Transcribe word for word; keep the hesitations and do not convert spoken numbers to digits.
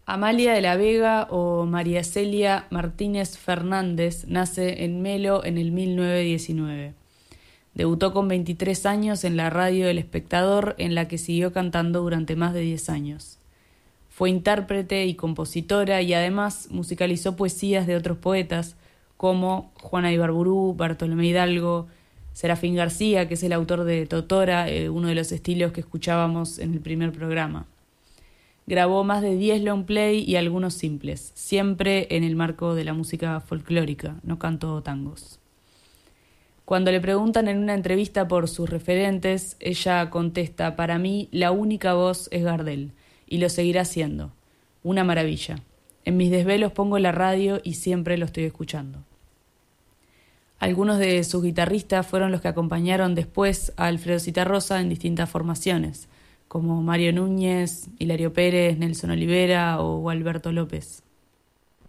Amalia de la Vega o María Celia Martínez Fernández nace en Melo en el mil novecientos diecinueve. Debutó con veintitrés años en la radio El Espectador, en la que siguió cantando durante más de diez años. Fue intérprete y compositora y además musicalizó poesías de otros poetas como Juana Ibarburu, Bartolomé Hidalgo, Serafín García, que es el autor de Totora, eh, uno de los estilos que escuchábamos en el primer programa. Grabó más de diez long play y algunos simples, siempre en el marco de la música folclórica, no cantó tangos. Cuando le preguntan en una entrevista por sus referentes, ella contesta: para mí la única voz es Gardel, y lo seguirá siendo. Una maravilla. En mis desvelos pongo la radio y siempre lo estoy escuchando. Algunos de sus guitarristas fueron los que acompañaron después a Alfredo Zitarrosa en distintas formaciones, como Mario Núñez, Hilario Pérez, Nelson Olivera o Alberto López.